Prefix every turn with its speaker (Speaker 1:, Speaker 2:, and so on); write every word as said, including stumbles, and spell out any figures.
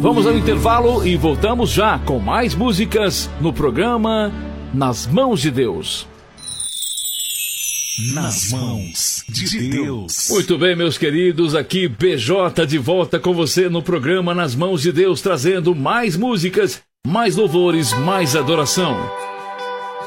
Speaker 1: Vamos ao intervalo e voltamos já com mais músicas no programa Nas Mãos de Deus.
Speaker 2: Nas Mãos de Deus.
Speaker 1: Muito bem, meus queridos, aqui B J de volta com você no programa Nas Mãos de Deus, trazendo mais músicas, mais louvores, mais adoração.